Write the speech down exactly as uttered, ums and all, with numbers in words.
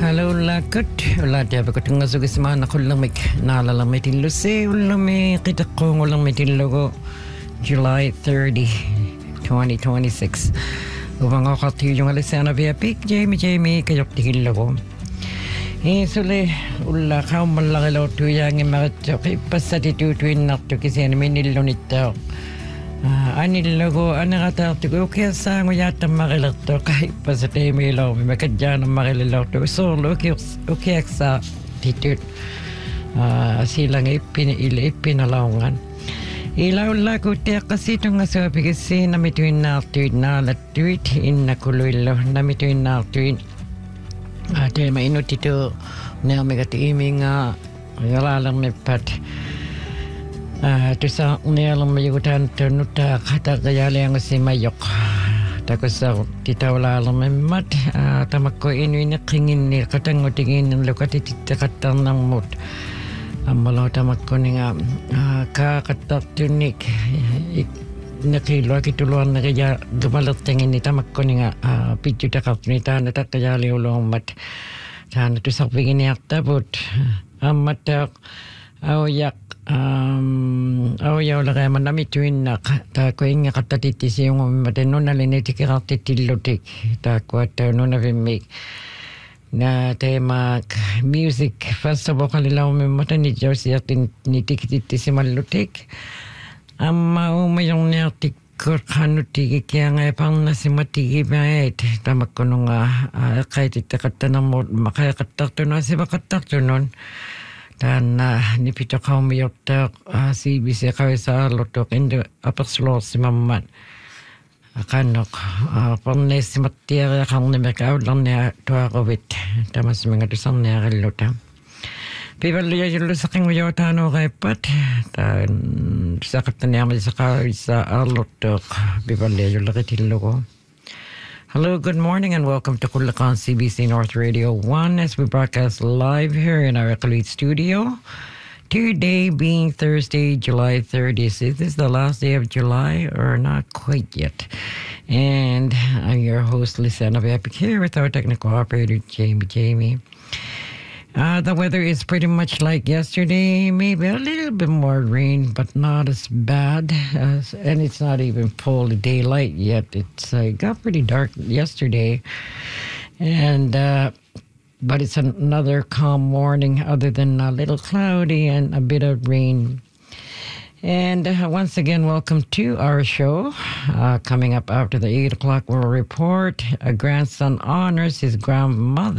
Hello lakot wala dia ko tunga sa gisman ako lang may naalala may tinlo se wala may kita ko walang may tinlo July thirtieth twenty twenty-six ubang ako kati yung alisana via pic Jamie Jamie kayok tigil ko eh sule ulla ka malaki lo tu yang imagat kay pasati tu tuin nak tu kasi ani minilo nito Ah, anil logo anakata ko kaya sa ngo yata makilato kahit pa sa temilo may makadyan ang makilato so okay okay sa titut ah silang ipinili ipinalawngan ilaw la ko te kasi tong sabi kasi na mituin na tuit na la tuit in na kulilo na mituin na tuit ate mainot ito na may katiming nga yalalang may pat Ah, tu sa unialang mayutan tenuta kata kayali ang si mayok. Takos sa titawala lang may mat. Ah, tamak ko inu ina kingin ni katang utingin ng lokati titakatang ng mut. Amalo tamak ko ni nga ah, kakatak tunik. Nakilo kituluan na kaya gumalat tingin ni tamak ko ni nga ah, pidyo takap ni tana tak kayali ulong mat. Tana tu sa pingin ni aktabot. Amatak aoyak um aoyaw la kaya manami tuin na ta ko inga katatitis yung mateno na liniti kiratitillotik ta ko ta no na vimik na tema music festival kalilaw may matani Jersey at nitikitis malutik amma umayong nertik ko kanuti kaya nga pang nasimati gibait tamak ko nung kahit itakata na mo makakatakto na si makatakto nun dan uh, ni pito ka umiyotak uh, si bisi ka sa lotok indi apaslo si mamat kanok uh, panne si matira kang ni mekaw lang niya tuwa kawit tamas mga dusang niya kalota pibaliya yung lusakang uyotano kay pat dan sakit na niya sa ka sa lotok pibaliya yung lakitilo ko. Hello, good morning, and welcome to Kulakan C B C North Radio one as we broadcast live here in our Ecolete studio. Today being Thursday, July thirtieth. Is this the last day of July or not quite yet? And I'm your host, Lisa Naviapik, here with our technical operator, Jamie Jamie. Uh, the weather is pretty much like yesterday, maybe a little bit more rain, but not as bad. Uh, and it's not even full daylight yet. It's uh, got pretty dark yesterday. And, uh, but it's an, another calm morning other than a little cloudy and a bit of rain. And uh, once again, welcome to our show. Uh, coming up after the eight o'clock, we'll report a grandson honors his grandmother.